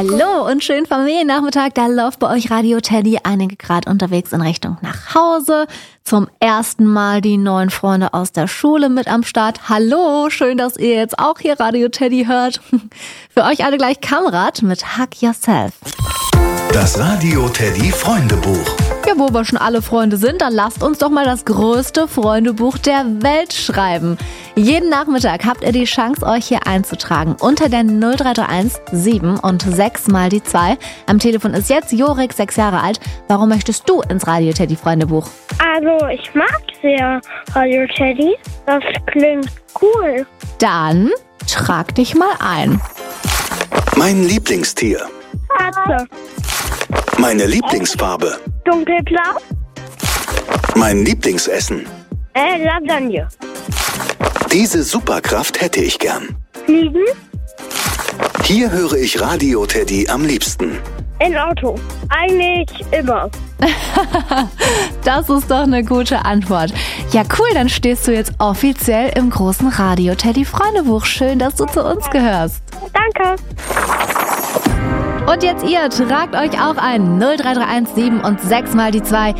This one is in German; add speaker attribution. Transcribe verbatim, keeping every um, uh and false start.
Speaker 1: Hallo und schönen Familiennachmittag. Da läuft bei euch Radio Teddy. Einige gerade unterwegs in Richtung nach Hause. Zum ersten Mal die neuen Freunde aus der Schule mit am Start. Hallo, schön, dass ihr jetzt auch hier Radio Teddy hört. Für euch alle gleich Kamrat mit Hug Yourself.
Speaker 2: Das Radio Teddy Freundebuch.
Speaker 1: Ja, wo wir schon alle Freunde sind, dann lasst uns doch mal das größte Freundebuch der Welt schreiben. Jeden Nachmittag habt ihr die Chance, euch hier einzutragen. Unter der null drei drei eins sieben und sechs mal die zwei. Am Telefon ist jetzt Jorik, sechs Jahre alt. Warum möchtest du ins Radio Teddy Freundebuch?
Speaker 3: Also, ich mag sehr Radio Teddy. Das klingt cool.
Speaker 1: Dann trag dich mal ein.
Speaker 2: Mein Lieblingstier.
Speaker 3: Katze.
Speaker 2: Meine Lieblingsfarbe.
Speaker 3: Dunkelblau.
Speaker 2: Mein Lieblingsessen.
Speaker 3: Äh, Lasagne.
Speaker 2: Diese Superkraft hätte ich gern.
Speaker 3: Fliegen.
Speaker 2: Hier höre ich Radio Teddy am liebsten.
Speaker 3: Im Auto. Eigentlich immer.
Speaker 1: Das ist doch eine gute Antwort. Ja, cool, dann stehst du jetzt offiziell im großen Radio Teddy Freundebuch. Schön, dass du zu uns gehörst.
Speaker 3: Danke.
Speaker 1: Und jetzt ihr, tragt euch auch ein. null drei drei eins sieben und sechs mal die zwei.